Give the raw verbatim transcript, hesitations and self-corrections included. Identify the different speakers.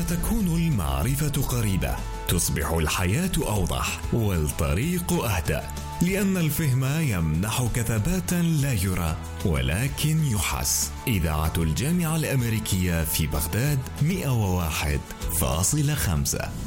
Speaker 1: تكون المعرفة قريبة، تصبح الحياة أوضح والطريق أهدأ، لأن الفهم يمنحك ثباتا لا يرى ولكن يحس. إذاعة الجامعة الأمريكية في بغداد مئة وواحد فاصلة خمسة.